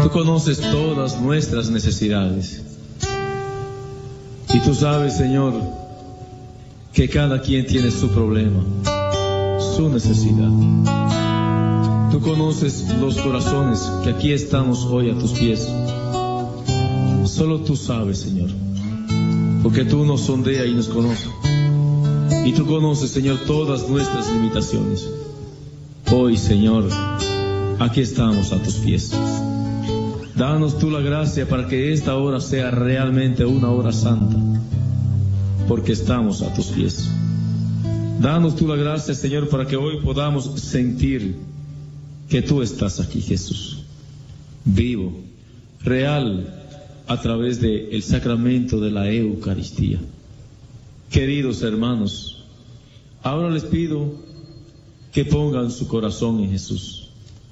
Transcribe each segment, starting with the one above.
Tú conoces todas nuestras necesidades. Y tú sabes, Señor, que cada quien tiene su problema, su necesidad. Tú conoces los corazones que aquí estamos hoy a tus pies. Solo tú sabes, Señor, porque tú nos sondeas y nos conoces. Y tú conoces, Señor, todas nuestras limitaciones. Hoy, Señor, aquí estamos a tus pies. Danos tú la gracia para que esta hora sea realmente una hora santa, porque estamos a tus pies. Danos tú la gracia, Señor, para que hoy podamos sentir que tú estás aquí, Jesús, vivo, real, a través del sacramento de la Eucaristía. Queridos hermanos, ahora les pido que pongan su corazón en Jesús.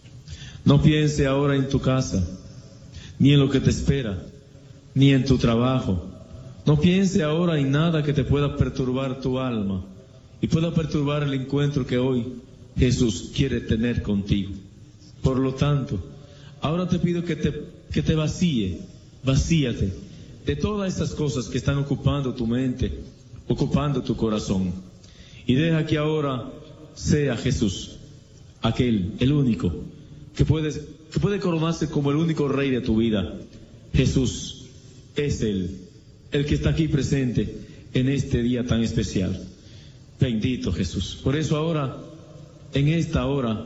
No piense ahora en tu casa, ni en lo que te espera, ni en tu trabajo. No piense ahora en nada que te pueda perturbar tu alma y pueda perturbar el encuentro que hoy Jesús quiere tener contigo. Por lo tanto, ahora te pido que te vacíate de todas estas cosas que están ocupando tu mente, ocupando tu corazón. Y deja que ahora sea Jesús, aquel, el único, que puede coronarse como el único rey de tu vida. Jesús es Él, el que está aquí presente en este día tan especial. Bendito Jesús. Por eso ahora, en esta hora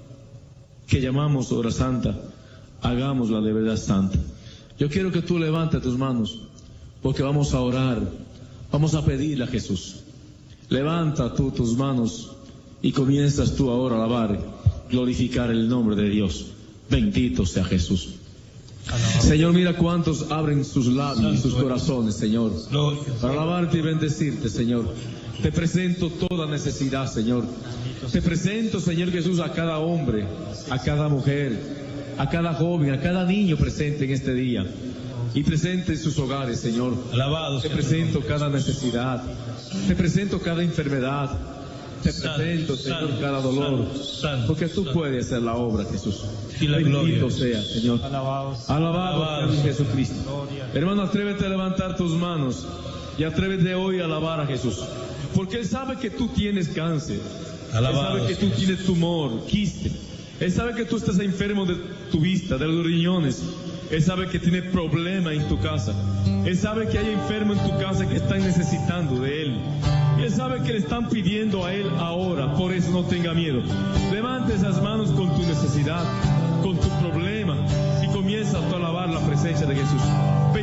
que llamamos hora santa, hagámosla de verdad santa. Yo quiero que tú levantes tus manos, porque vamos a orar, vamos a pedirle a Jesús. Levanta tú tus manos y comienzas tú ahora a alabar, glorificar el nombre de Dios. Bendito sea Jesús. Señor, mira cuántos abren sus labios y sus corazones, Señor, para alabarte y bendecirte, Señor. Te presento toda necesidad, Señor. Te presento, Señor Jesús, a cada hombre, a cada mujer, a cada joven, a cada niño presente en este día y presente en sus hogares, Señor. Alabado. Te presento cada necesidad, te presento cada enfermedad, te presento, Señor, cada dolor, porque tú puedes hacer la obra, Jesús. Bendito sea, Señor. Alabado sea Jesucristo. Hermano, atrévete a levantar tus manos y atrévete hoy a alabar a Jesús, porque Él sabe que tú tienes cáncer. Él sabe que tú tienes tumor, quiste. Él sabe que tú estás enfermo de tu vista, de los riñones. Él sabe que tiene problemas en tu casa. Él sabe que hay enfermos en tu casa que están necesitando de Él. Él sabe que le están pidiendo a Él ahora. Por eso no tenga miedo. Levanta esas manos con tu necesidad, con tu problema, y comienza a alabar la presencia de Jesús.